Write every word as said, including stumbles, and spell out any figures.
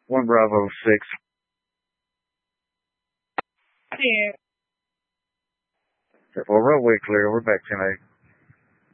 One Bravo six. Yeah. Well, runway clear. We're back ten eight.